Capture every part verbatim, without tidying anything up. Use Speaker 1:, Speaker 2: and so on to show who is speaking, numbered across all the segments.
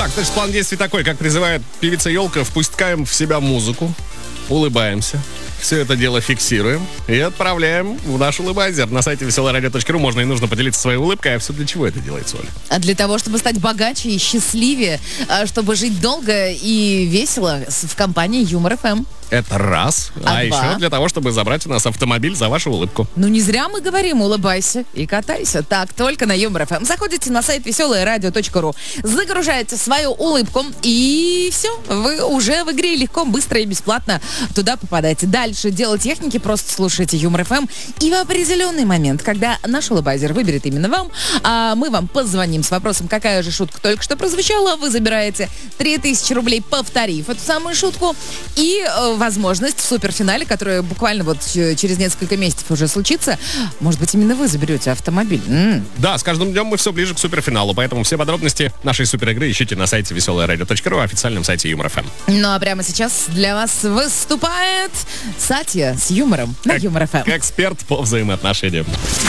Speaker 1: Так, значит, план действий такой, как призывает певица Ёлка, впускаем в себя музыку, улыбаемся. Все это дело фиксируем и отправляем в наш улыбайзер. На сайте веселое радио точка ру можно и нужно поделиться своей улыбкой. А все для чего это делается, Оля?
Speaker 2: А для того, чтобы стать богаче и счастливее, чтобы жить долго и весело в компании Юмор эф эм.
Speaker 1: Это раз. А, а еще для того, чтобы забрать у нас автомобиль за вашу улыбку.
Speaker 2: Ну не зря мы говорим, улыбайся и катайся. Так, только на Юмор эф эм. Заходите на сайт веселое радио точка ру, загружаете свою улыбку, и все. Вы уже в игре легко, быстро и бесплатно туда попадаете. Дальше дело техники, просто слушайте Юмор эф эм. И в определенный момент, когда наш улыбайзер выберет именно вам, а мы вам позвоним с вопросом, какая же шутка только что прозвучала, вы забираете три тысячи рублей, повторив эту самую шутку, и э, возможность в суперфинале, которое буквально вот через несколько месяцев уже случится, может быть, именно вы заберете автомобиль. М-м.
Speaker 1: Да, с каждым днем мы все ближе к суперфиналу, поэтому все подробности нашей суперигры ищите на сайте веселое радио точка ру, официальном сайте Юмор эф эм.
Speaker 2: Ну а прямо сейчас для вас выступает Сатья с юмором на Юмор эф эм.
Speaker 1: Эксперт по взаимоотношениям.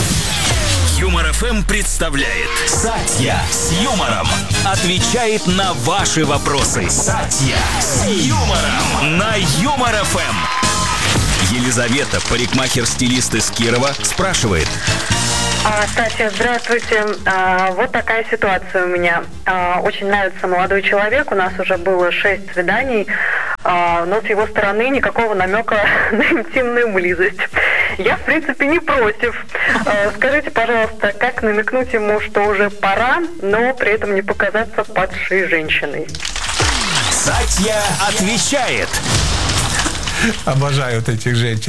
Speaker 3: Юмор эф эм представляет Сатья с юмором. Отвечает на ваши вопросы. Сатья с юмором на Юмор эф эм. Елизавета, парикмахер-стилист из Кирова, спрашивает.
Speaker 4: А, Сатья, здравствуйте. А, вот такая ситуация у меня. А, очень нравится молодой человек. У нас уже было шесть свиданий, а, но с его стороны никакого намека на интимную близость. Я, в принципе, не против. А, скажите, пожалуйста, как намекнуть ему, что уже пора, но при этом не показаться падшей женщиной?
Speaker 3: Сатья отвечает.
Speaker 5: Обожаю вот этих женщин.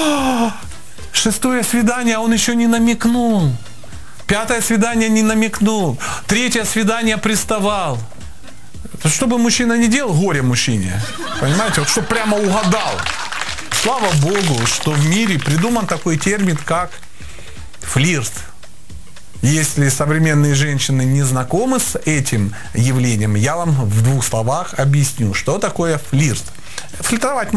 Speaker 5: Шестое свидание, он еще не намекнул. Пятое свидание не намекнул. Третье свидание приставал. Что бы мужчина не делал, горе мужчине. Понимаете, вот что прямо угадал. Слава Богу, что в мире придуман такой термин, как флирт. Если современные женщины не знакомы с этим явлением, я вам в двух словах объясню, что такое флирт. Флиртовать,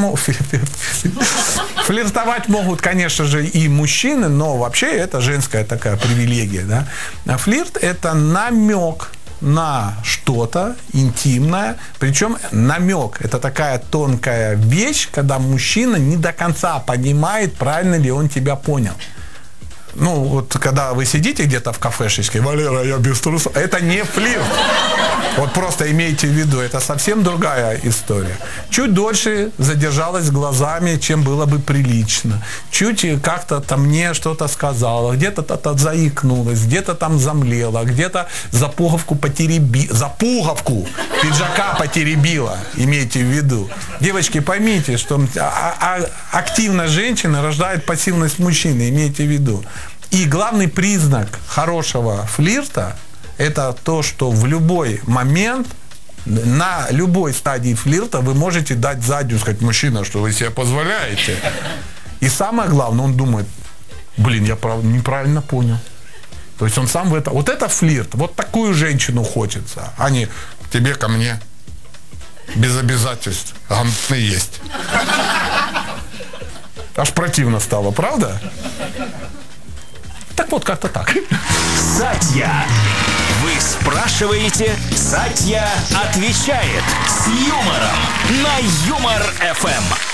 Speaker 5: Флиртовать могут, конечно же, и мужчины, но вообще это женская такая привилегия. Да? А флирт – это намек на что-то интимное, причем намек – это такая тонкая вещь, когда мужчина не до конца понимает, правильно ли он тебя понял. Ну, вот когда вы сидите где-то в кафешечке, Валера, я без трусов, это не флирт. Вот просто имейте в виду, это совсем другая история. Чуть дольше задержалась глазами, чем было бы прилично. Чуть как-то там мне что-то сказала, где-то там заикнулась, где-то там замлела, где-то за пуговку потеребила, за пуговку пиджака потеребила, имейте в виду. Девочки, поймите, что активность женщины рождает пассивность мужчины, имейте в виду. И главный признак хорошего флирта – это то, что в любой момент, на любой стадии флирта вы можете дать заднюю, сказать, мужчина, что вы себе позволяете. И самое главное, он думает, блин, я прав, неправильно понял. То есть он сам в это... Вот это флирт, вот такую женщину хочется, а не тебе ко мне. Без обязательств. Гамны есть. Аж противно стало, правда? Так вот, как-то так.
Speaker 3: Сатья. Вы спрашиваете, Сатья отвечает с юмором на Юмор эф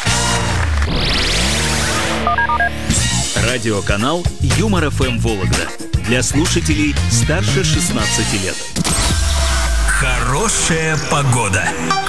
Speaker 3: эм. Радиоканал Юмор эф эм Вологда. Для слушателей старше шестнадцати лет. Хорошая погода.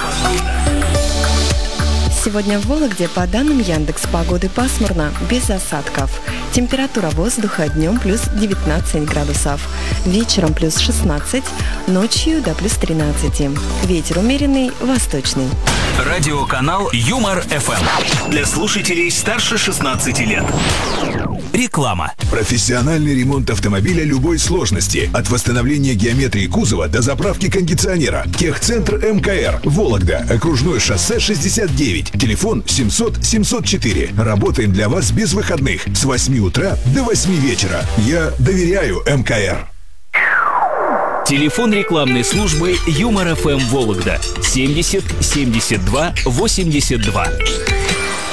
Speaker 6: Сегодня в Вологде по данным Яндекс.Погоды пасмурно, без осадков. Температура воздуха днем плюс девятнадцать градусов, вечером плюс шестнадцать, ночью до плюс тринадцать. Ветер умеренный, восточный.
Speaker 3: Радиоканал Юмор эф эм. Для слушателей старше шестнадцати лет. Реклама.
Speaker 7: Профессиональный ремонт автомобиля любой сложности. От восстановления геометрии кузова до заправки кондиционера. Техцентр эм ка эр. Вологда. Окружное шоссе шестьдесят девять. Телефон семьсот семьсот четыре. Работаем для вас без выходных. С восьми утра до восьми вечера. Я доверяю эм ка эр.
Speaker 3: Телефон рекламной службы Юмор эф эм Вологда. семьдесят семьдесят два восемьдесят два.